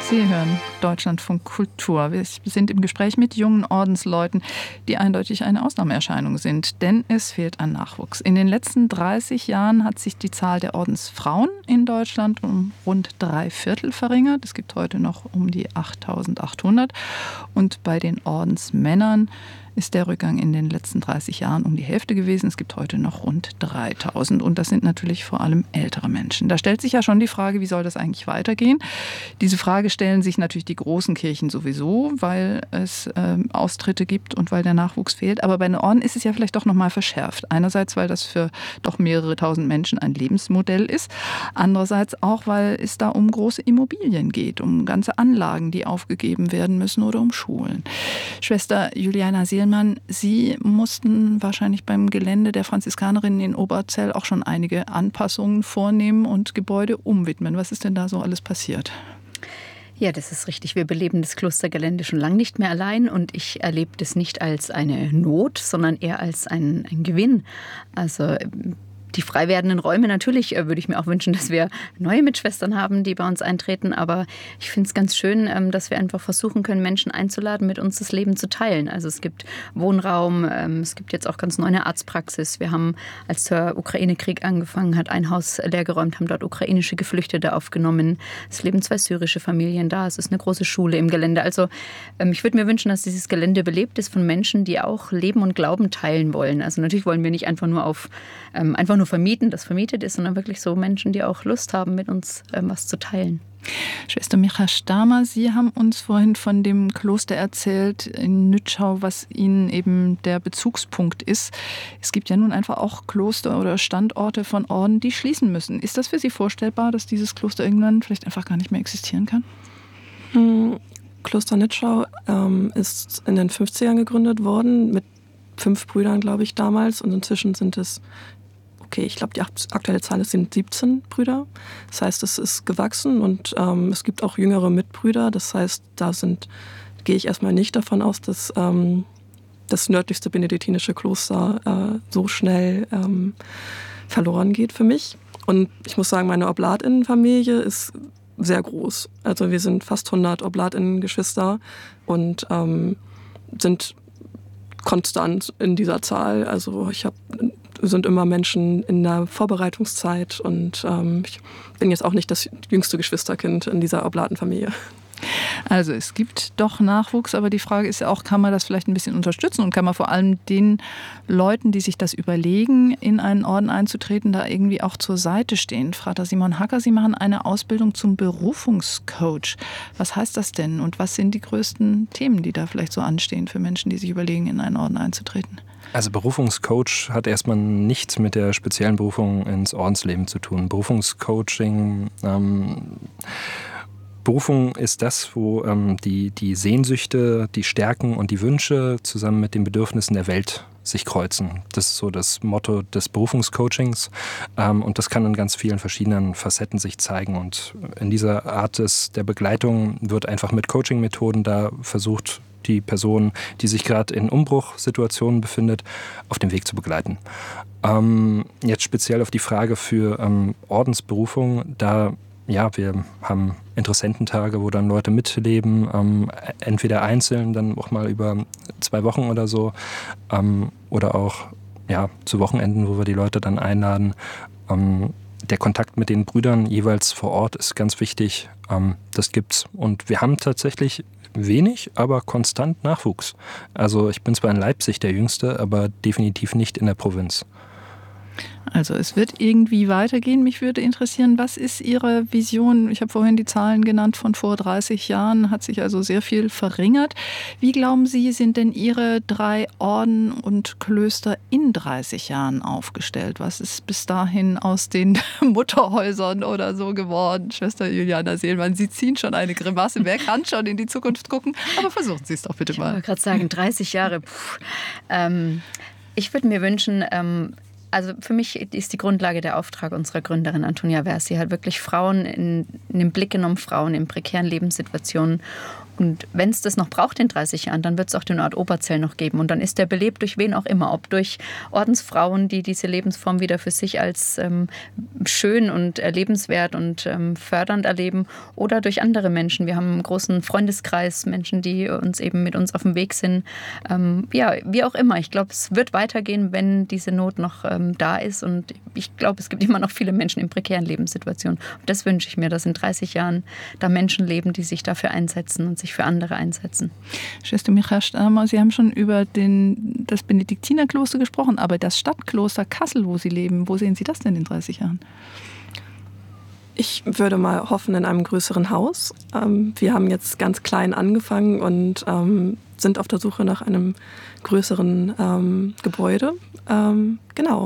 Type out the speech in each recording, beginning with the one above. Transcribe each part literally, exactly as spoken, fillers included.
Sie hören Deutschlandfunk Kultur. Wir sind im Gespräch mit jungen Ordensleuten, die eindeutig eine Ausnahmeerscheinung sind, denn es fehlt an Nachwuchs. In den letzten dreißig Jahren hat sich die Zahl der Ordensfrauen in Deutschland um rund drei Viertel verringert. Es gibt heute noch um die achttausendachthundert. Und bei den Ordensmännern ist der Rückgang in den letzten dreißig Jahren um die Hälfte gewesen. Es gibt heute noch rund dreitausend. Und das sind natürlich vor allem ältere Menschen. Da stellt sich ja schon die Frage, wie soll das eigentlich weitergehen? Diese Frage stellen sich natürlich die großen Kirchen sowieso, weil es äh, Austritte gibt und weil der Nachwuchs fehlt. Aber bei den Orden ist es ja vielleicht doch noch mal verschärft. Einerseits, weil das für doch mehrere tausend Menschen ein Lebensmodell ist. Andererseits auch, weil es da um große Immobilien geht, um ganze Anlagen, die aufgegeben werden müssen oder um Schulen. Schwester Juliana Seelmann, Sie mussten wahrscheinlich beim Gelände der Franziskanerinnen in Oberzell auch schon einige Anpassungen vornehmen und Gebäude umwidmen. Was ist denn da so alles passiert? Ja, das ist richtig. Wir beleben das Klostergelände schon lange nicht mehr allein und ich erlebe das nicht als eine Not, sondern eher als ein, ein Gewinn. Also die frei werdenden Räume, natürlich äh, würde ich mir auch wünschen, dass wir neue Mitschwestern haben, die bei uns eintreten. Aber ich finde es ganz schön, ähm, dass wir einfach versuchen können, Menschen einzuladen, mit uns das Leben zu teilen. Also es gibt Wohnraum, ähm, es gibt jetzt auch ganz neu eine Arztpraxis. Wir haben, als der Ukraine-Krieg angefangen hat, ein Haus leergeräumt, haben dort ukrainische Geflüchtete aufgenommen. Es leben zwei syrische Familien da. Es ist eine große Schule im Gelände. Also ähm, ich würde mir wünschen, dass dieses Gelände belebt ist von Menschen, die auch Leben und Glauben teilen wollen. Also natürlich wollen wir nicht einfach nur auf ähm, einfach nur vermieten, das vermietet ist, sondern wirklich so Menschen, die auch Lust haben, mit uns ähm, was zu teilen. Schwester Micha Stamer, Sie haben uns vorhin von dem Kloster erzählt in Nützschau, was Ihnen eben der Bezugspunkt ist. Es gibt ja nun einfach auch Kloster oder Standorte von Orden, die schließen müssen. Ist das für Sie vorstellbar, dass dieses Kloster irgendwann vielleicht einfach gar nicht mehr existieren kann? Hm, Kloster Nützschau ähm, ist in den fünfzigern gegründet worden, mit fünf Brüdern, glaube ich, damals. Und inzwischen sind es Okay, ich glaube, die aktuelle Zahl sind siebzehn Brüder. Das heißt, es ist gewachsen und ähm, es gibt auch jüngere Mitbrüder. Das heißt, da sind, gehe ich erstmal nicht davon aus, dass ähm, das nördlichste benediktinische Kloster äh, so schnell ähm, verloren geht für mich. Und ich muss sagen, meine Oblatinnenfamilie ist sehr groß. Also wir sind fast hundert Oblatinnen-Geschwister und ähm, sind konstant in dieser Zahl. Also ich habe sind immer Menschen in der Vorbereitungszeit und ähm, ich bin jetzt auch nicht das jüngste Geschwisterkind in dieser Oblatenfamilie. Also es gibt doch Nachwuchs, aber die Frage ist ja auch, kann man das vielleicht ein bisschen unterstützen und kann man vor allem den Leuten, die sich das überlegen, in einen Orden einzutreten, da irgendwie auch zur Seite stehen. Frater Simon Hacker, Sie machen eine Ausbildung zum Berufungscoach. Was heißt das denn und was sind die größten Themen, die da vielleicht so anstehen für Menschen, die sich überlegen, in einen Orden einzutreten? Also Berufungscoach hat erstmal nichts mit der speziellen Berufung ins Ordensleben zu tun. Berufungscoaching, ähm, Berufung ist das, wo ähm, die, die Sehnsüchte, die Stärken und die Wünsche zusammen mit den Bedürfnissen der Welt sich kreuzen. Das ist so das Motto des Berufungscoachings ähm, und das kann in ganz vielen verschiedenen Facetten sich zeigen. Und in dieser Art des, der Begleitung wird einfach mit Coaching-Methoden da versucht, die Person, die sich gerade in Umbruchsituationen befindet, auf dem Weg zu begleiten. Ähm, jetzt speziell auf die Frage für ähm, Ordensberufung, da ja, wir haben Interessententage, wo dann Leute mitleben, ähm, entweder einzeln, dann auch mal über zwei Wochen oder so, ähm, oder auch ja, zu Wochenenden, wo wir die Leute dann einladen. Ähm, der Kontakt mit den Brüdern jeweils vor Ort ist ganz wichtig. Ähm, das gibt's. Und wir haben tatsächlich wenig, aber konstant Nachwuchs. Also ich bin zwar in Leipzig der Jüngste, aber definitiv nicht in der Provinz. Also es wird irgendwie weitergehen. Mich würde interessieren, was ist Ihre Vision? Ich habe vorhin die Zahlen genannt von vor dreißig Jahren, hat sich also sehr viel verringert. Wie glauben Sie, sind denn Ihre drei Orden und Klöster in dreißig Jahren aufgestellt? Was ist bis dahin aus den Mutterhäusern oder so geworden? Schwester Juliana Seelmann, Sie ziehen schon eine Grimasse. Wer kann schon in die Zukunft gucken? Aber versuchen Sie es doch bitte mal. Ich wollte gerade sagen, dreißig Jahre. Ähm, ich würde mir wünschen, ähm, Also für mich ist die Grundlage der Auftrag unserer Gründerin Antonia Versi, hat wirklich Frauen in, in den Blick genommen, Frauen in prekären Lebenssituationen Und wenn es das noch braucht in dreißig Jahren, dann wird es auch den Ort Oberzell noch geben. Und dann ist der belebt durch wen auch immer, ob durch Ordensfrauen, die diese Lebensform wieder für sich als ähm, schön und erlebenswert und ähm, fördernd erleben, oder durch andere Menschen. Wir haben einen großen Freundeskreis, Menschen, die uns eben mit uns auf dem Weg sind. Ähm, ja, wie auch immer. Ich glaube, es wird weitergehen, wenn diese Not noch ähm, da ist. Und ich glaube, es gibt immer noch viele Menschen in prekären Lebenssituationen. Und das wünsche ich mir, dass in dreißig Jahren da Menschen leben, die sich dafür einsetzen und sich für andere einsetzen. Schwester Micha Stamer, Sie haben schon über den, das Benediktinerkloster gesprochen, aber das Stadtkloster Kassel, wo Sie leben, wo sehen Sie das denn in dreißig Jahren? Ich würde mal hoffen, in einem größeren Haus. Ähm, wir haben jetzt ganz klein angefangen und ähm, sind auf der Suche nach einem größeren ähm, Gebäude. Ähm, genau.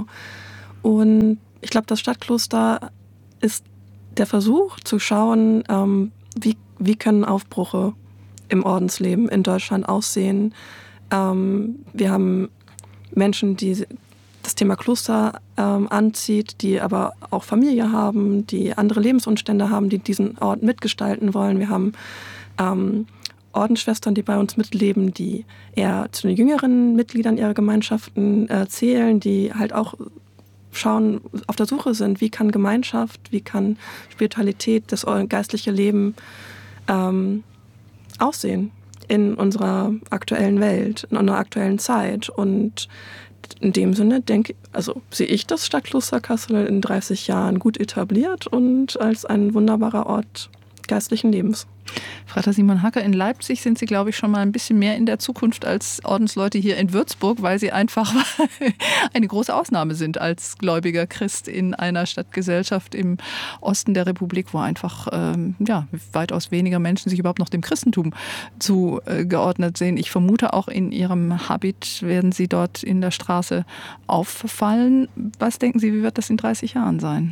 Und ich glaube, das Stadtkloster ist der Versuch zu schauen, ähm, wie, wie können Aufbrüche im Ordensleben in Deutschland aussehen. Ähm, wir haben Menschen, die das Thema Kloster ähm, anzieht, die aber auch Familie haben, die andere Lebensumstände haben, die diesen Ort mitgestalten wollen. Wir haben ähm, Ordensschwestern, die bei uns mitleben, die eher zu den jüngeren Mitgliedern ihrer Gemeinschaften äh, zählen, die halt auch schauen, auf der Suche sind, wie kann Gemeinschaft, wie kann Spiritualität, das geistliche Leben ähm, aussehen in unserer aktuellen Welt, in unserer aktuellen Zeit. Und in dem Sinne denke, also sehe ich das Stadtkloster Kassel in dreißig Jahren gut etabliert und als ein wunderbarer Ort geistlichen Lebens. Frater Simon Hacker, in Leipzig sind Sie, glaube ich, schon mal ein bisschen mehr in der Zukunft als Ordensleute hier in Würzburg, weil Sie einfach eine große Ausnahme sind als gläubiger Christ in einer Stadtgesellschaft im Osten der Republik, wo einfach ähm, ja, weitaus weniger Menschen sich überhaupt noch dem Christentum zugeordnet sehen. Ich vermute, auch in Ihrem Habit werden Sie dort in der Straße auffallen. Was denken Sie, wie wird das in dreißig Jahren sein?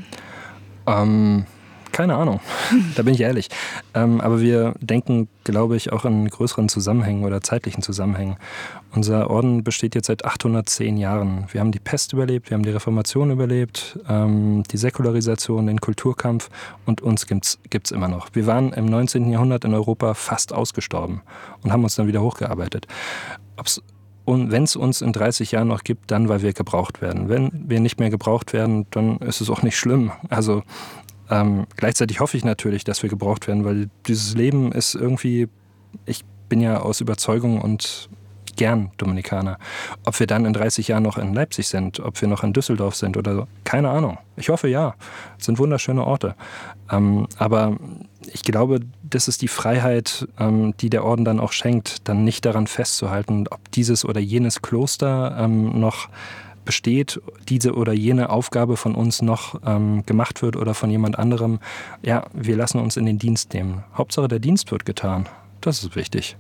Ähm... Keine Ahnung, da bin ich ehrlich. Ähm, aber wir denken, glaube ich, auch in größeren Zusammenhängen oder zeitlichen Zusammenhängen. Unser Orden besteht jetzt seit achthundertzehn Jahren. Wir haben die Pest überlebt, wir haben die Reformation überlebt, ähm, die Säkularisation, den Kulturkampf, und uns gibt's, gibt's immer noch. Wir waren im neunzehnten Jahrhundert in Europa fast ausgestorben und haben uns dann wieder hochgearbeitet. Ob's Und wenn es uns in dreißig Jahren noch gibt, dann, weil wir gebraucht werden. Wenn wir nicht mehr gebraucht werden, dann ist es auch nicht schlimm. Also Ähm, gleichzeitig hoffe ich natürlich, dass wir gebraucht werden, weil dieses Leben ist irgendwie, ich bin ja aus Überzeugung und gern Dominikaner. Ob wir dann in dreißig Jahren noch in Leipzig sind, ob wir noch in Düsseldorf sind oder so, keine Ahnung. Ich hoffe ja, es sind wunderschöne Orte. Ähm, aber ich glaube, das ist die Freiheit, ähm, die der Orden dann auch schenkt, dann nicht daran festzuhalten, ob dieses oder jenes Kloster ähm, noch besteht, diese oder jene Aufgabe von uns noch ähm, gemacht wird oder von jemand anderem. Ja, wir lassen uns in den Dienst nehmen. Hauptsache, der Dienst wird getan. Das ist wichtig.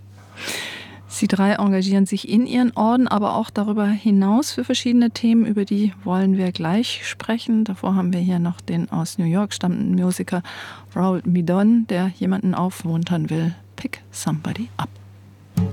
Sie drei engagieren sich in Ihren Orden, aber auch darüber hinaus für verschiedene Themen, über die wollen wir gleich sprechen. Davor haben wir hier noch den aus New York stammenden Musiker Raoul Midon, der jemanden aufmuntern will. Pick somebody up.